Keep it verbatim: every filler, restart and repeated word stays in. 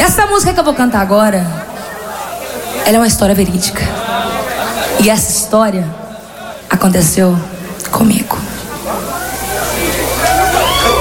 Essa música que eu vou cantar agora, ela é uma história verídica. E essa história aconteceu comigo.